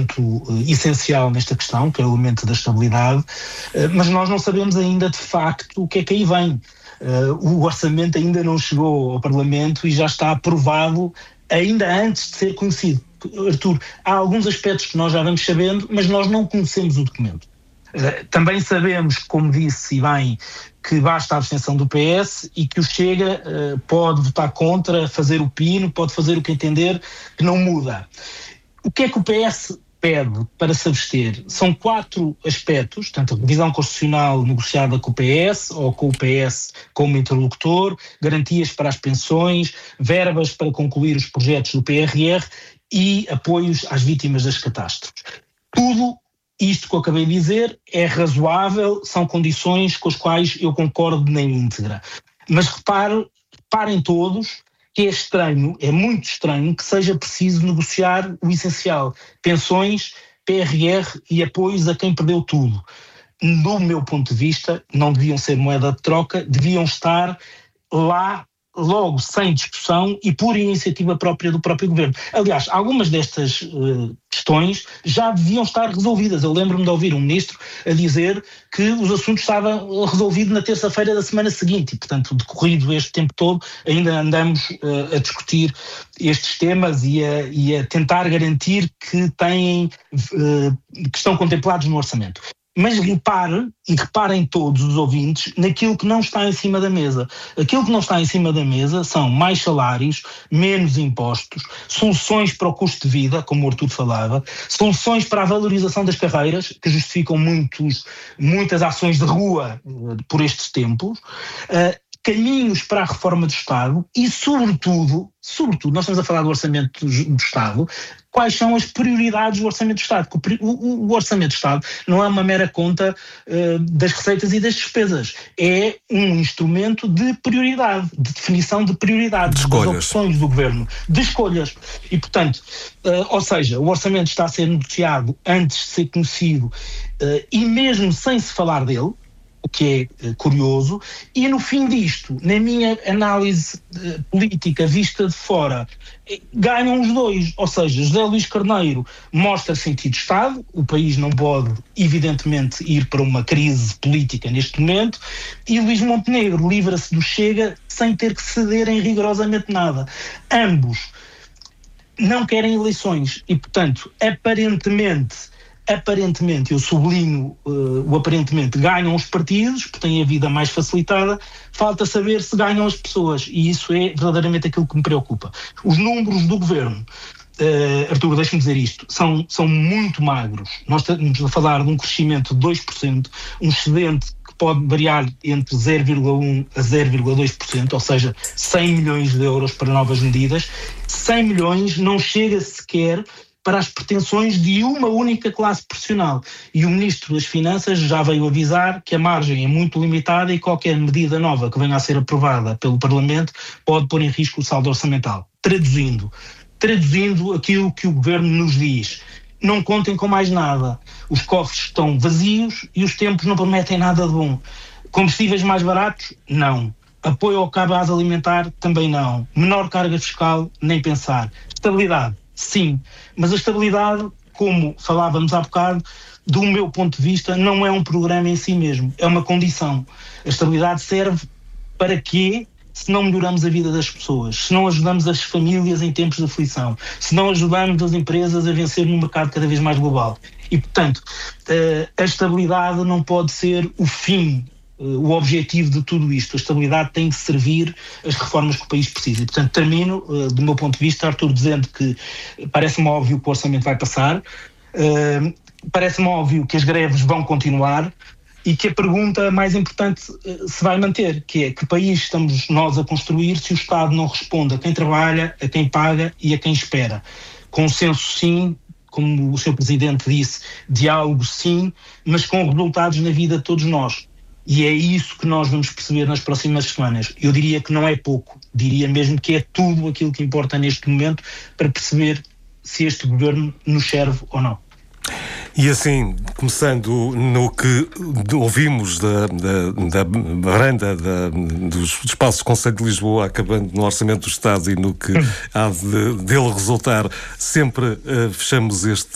elemento essencial nesta questão, que é o elemento da estabilidade, mas nós não sabemos ainda de facto o que é que aí vem. O orçamento ainda não chegou ao Parlamento e já está aprovado ainda antes de ser conhecido. Artur, há alguns aspectos que nós já vamos sabendo, mas nós não conhecemos o documento. Também sabemos, como disse e bem, que basta a abstenção do PS e que o Chega pode votar contra, fazer o pino, pode fazer o que entender, que não muda. O que é que o PS pede para se abster? São 4 aspectos, tanto a revisão constitucional negociada com o PS ou com o PS como interlocutor, garantias para as pensões, verbas para concluir os projetos do PRR e apoios às vítimas das catástrofes. Tudo isto que eu acabei de dizer é razoável, são condições com as quais eu concordo na íntegra. Mas reparem todos que é estranho, é muito estranho que seja preciso negociar o essencial. Pensões, PRR e apoios a quem perdeu tudo. Do meu ponto de vista, não deviam ser moeda de troca, deviam estar lá logo sem discussão e por iniciativa própria do próprio governo. Aliás, algumas destas questões já deviam estar resolvidas. Eu lembro-me de ouvir um ministro a dizer que os assuntos estavam resolvidos na terça-feira da semana seguinte e, portanto, decorrido este tempo todo, ainda andamos a discutir estes temas e a tentar garantir que que estão contemplados no orçamento. Mas reparem todos os ouvintes naquilo que não está em cima da mesa. Aquilo que não está em cima da mesa são mais salários, menos impostos, soluções para o custo de vida, como o Artur falava, soluções para a valorização das carreiras, que justificam muitas ações de rua por estes tempos, caminhos para a reforma do Estado e, sobretudo, nós estamos a falar do orçamento do Estado, quais são as prioridades do orçamento do Estado? O orçamento do Estado não é uma mera conta das receitas e das despesas, é um instrumento de prioridade, de definição de prioridades, das opções do governo, de escolhas. E, portanto, ou seja, o orçamento está a ser negociado antes de ser conhecido e mesmo sem se falar dele, o que é curioso, e no fim disto, na minha análise política vista de fora, ganham os dois, ou seja, José Luís Carneiro mostra sentido de Estado, o país não pode evidentemente ir para uma crise política neste momento, e Luís Montenegro livra-se do Chega sem ter que ceder em rigorosamente nada. Ambos não querem eleições e, portanto, aparentemente, eu sublinho o aparentemente, ganham os partidos, porque têm a vida mais facilitada, falta saber se ganham as pessoas, e isso é verdadeiramente aquilo que me preocupa. Os números do governo, Artur, deixa-me dizer isto, são muito magros. Nós estamos a falar de um crescimento de 2%, um excedente que pode variar entre 0,1% a 0,2%, ou seja, 100 milhões de euros para novas medidas. 100 milhões não chega sequer para as pretensões de uma única classe profissional. E o Ministro das Finanças já veio avisar que a margem é muito limitada e qualquer medida nova que venha a ser aprovada pelo Parlamento pode pôr em risco o saldo orçamental. Traduzindo aquilo que o Governo nos diz, não contem com mais nada. Os cofres estão vazios e os tempos não prometem nada de bom. Combustíveis mais baratos? Não. Apoio ao cabaz alimentar? Também não. Menor carga fiscal? Nem pensar. Estabilidade? Sim, mas a estabilidade, como falávamos há bocado, do meu ponto de vista, não é um programa em si mesmo, é uma condição. A estabilidade serve para quê? Se não melhoramos a vida das pessoas, se não ajudamos as famílias em tempos de aflição, se não ajudamos as empresas a vencer num mercado cada vez mais global. E, portanto, a estabilidade não pode ser o fim, o objetivo de tudo isto. A estabilidade tem que servir as reformas que o país precisa. E, portanto, termino, do meu ponto de vista, Artur, dizendo que parece-me óbvio que o orçamento vai passar, parece-me óbvio que as greves vão continuar e que a pergunta mais importante se vai manter, que é: que país estamos nós a construir se o Estado não responde a quem trabalha, a quem paga e a quem espera? Consenso sim, como o Sr. Presidente disse, diálogo sim, mas com resultados na vida de todos nós. E é isso que nós vamos perceber nas próximas semanas. Eu diria que não é pouco, diria mesmo que é tudo aquilo que importa neste momento para perceber se este governo nos serve ou não. E assim, começando no que ouvimos da varanda dos espaços do Conselho de Lisboa, acabando no Orçamento do Estado e no que há dele resultar, sempre fechamos este